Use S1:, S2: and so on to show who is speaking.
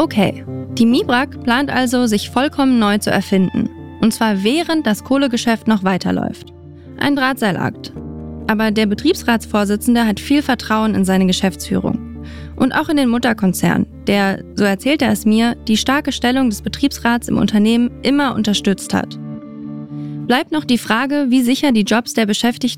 S1: Okay, die MIBRAG plant also, sich vollkommen neu zu erfinden. Und zwar während das Kohlegeschäft noch weiterläuft. Ein Drahtseilakt. Aber der Betriebsratsvorsitzende hat viel Vertrauen in seine Geschäftsführung. Und auch in den Mutterkonzern, der, so erzählt er es mir, die starke Stellung des Betriebsrats im Unternehmen immer unterstützt hat. Bleibt noch die Frage, wie sicher die Jobs der Beschäftigten